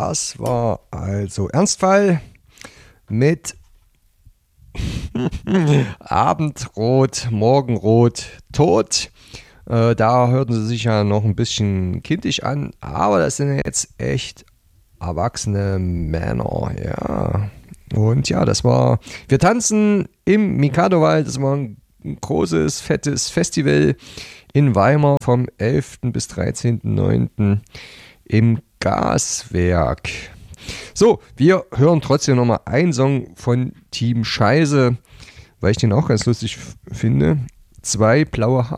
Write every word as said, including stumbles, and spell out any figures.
Das war also Ernstfall mit Abendrot, Morgenrot, Tod. Äh, da hörten sie sich ja noch ein bisschen kindisch an, aber das sind ja jetzt echt erwachsene Männer, ja. Und ja, das war, wir tanzen im Mikado-Wald, das war ein großes, fettes Festival in Weimar vom elften bis dreizehnten neunten im Gaswerk. So, wir hören trotzdem nochmal einen Song von Team Scheiße, weil ich den auch ganz lustig f- finde. Zwei blaue Haare.